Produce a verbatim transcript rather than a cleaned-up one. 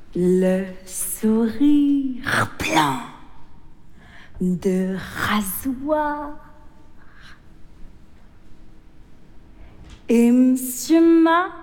le sourire plein de rasoir. Et Monsieur m'a